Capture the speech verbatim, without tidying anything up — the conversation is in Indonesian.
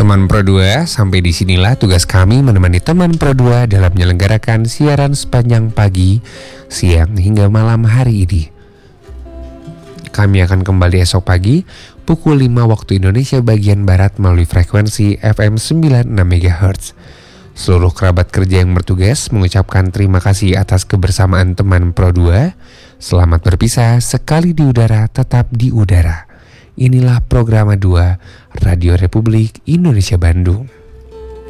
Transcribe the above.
Teman Pro dua, sampai disinilah tugas kami menemani teman Pro dua dalam menyelenggarakan siaran sepanjang pagi, siang hingga malam hari ini. Kami akan kembali esok pagi pukul lima waktu Indonesia bagian Barat melalui frekuensi F M sembilan puluh enam megahertz. Seluruh kerabat kerja yang bertugas mengucapkan terima kasih atas kebersamaan teman Pro dua. Selamat berpisah, sekali di udara tetap di udara. Inilah Programa dua Radio Republik Indonesia Bandung.